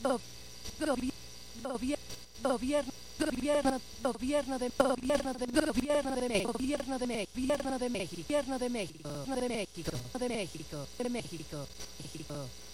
go- gobi- gobier- gobierno gobierno gobierno de gobierno de gobierno de México gobierno de México gobierno de México gobierno de México de México de México de México México